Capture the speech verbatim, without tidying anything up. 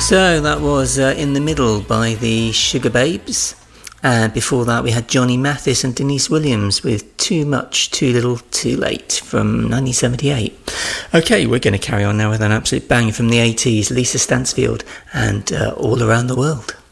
So that was uh, In the Middle by the Sugar Babes. And uh, before that we had Johnny Mathis and Denise Williams with Too Much, Too Little, Too Late from nineteen seventy-eight. Okay, we're going to carry on now with an absolute bang from the eighties, Lisa Stansfield and uh, All Around the World.